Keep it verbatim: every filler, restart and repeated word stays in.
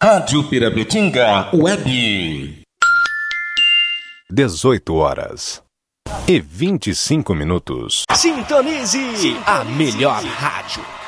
Rádio Pirapetinga Web. dezoito horas e vinte e cinco minutos. Sintonize a melhor rádio.